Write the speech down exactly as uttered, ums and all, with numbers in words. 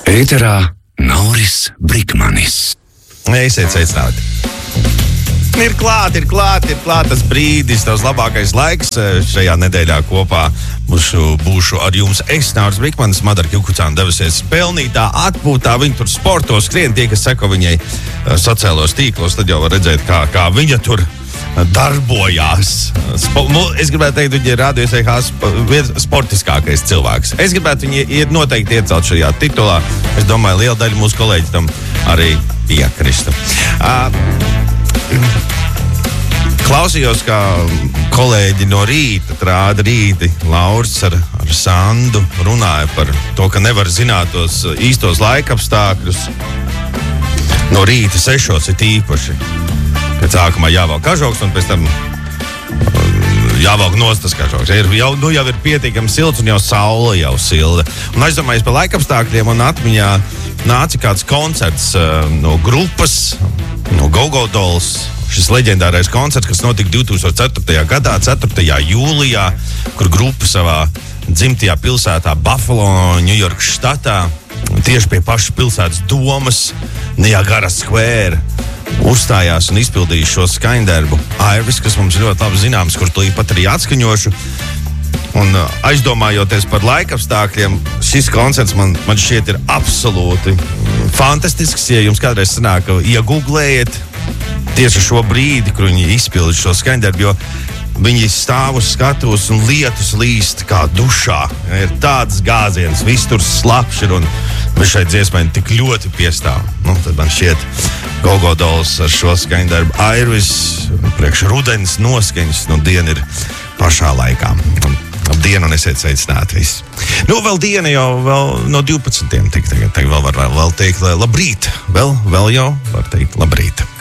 Ēterā Nauris Brikmanis. Esiet sveicināti. Ir klāt, ir klāt, ir klāt tas brīdis, tavs labākais laiks. Šajā nedēļā kopā būšu, būšu ar jums es, Nauris Brikmanis, Madara Kjukucāna devusies pelnītā atpūtā. Viņa tur sporto skrien, tie, kas seko viņai sociālos tīklos, tad jau var redzēt, kā, kā viņa tur darbojās. Spo, es gribētu teikt, viņa ir rādījus viens sportiskākais cilvēks. Es gribētu viņu ir noteikti iecelt šajā titulā. Es domāju, liela daļa mūsu kolēģi tam arī piekrista. Uh, klausījos, kā kolēģi no rīta, rāda rīti, Lauris ar, ar Sandu runāja par to, ka nevar zināt tos īstos laikapstākļus. No rīta sešos ir īpaši. Pēc sākumā jāvelk kažoks un pēc tam jāvelk nost tas kažoks. Ir, jau, nu jau ir pietiekami silts un jau saule jau silda. Un aizdomājies par laikapstākļiem un atmiņā nāca kāds koncerts uh, no grupas, no Go-Go Dolls. Šis leģendārais koncerts, kas notika divtūkstoš ceturtajā gadā, ceturtajā jūlijā, kur grupa savā dzimtajā pilsētā Buffalo, Ņujorkas štatā, tieši pie pašas pilsētas domas, Niagara Square, uzstājās un izpildīja šo skaņdarbu Iris, kas mums ļoti labi zināms, kur tūlīt pat arī atskaņošu. Un aizdomājoties par laikapstākļiem, šis koncerts man, man šķiet ir absolūti fantastisks. Ja jums kādreiz sanāk, iegooglējiet tieši šo brīdi, kur viņi izpilda šo skaņdarbu, jo viņi stāv uz skatuves un lietus līst kā dušā. Ir tāds gāziens, viss tur slapš ir un šai dziesmai tik ļoti piestāv. Nu, tad man šķiet Go-Go Dolls ar šo skaņdarbu Iris, priekš rudens noskaņas, nu diena ir pašā laikā. Ap dienu un esiet sveicināti visi. Nu, vēl diena jau vēl no divpadsmitiem. Tagad, tagad vēl var vēl teikt labrīt. Vēl, vēl jau var teikt labrīt.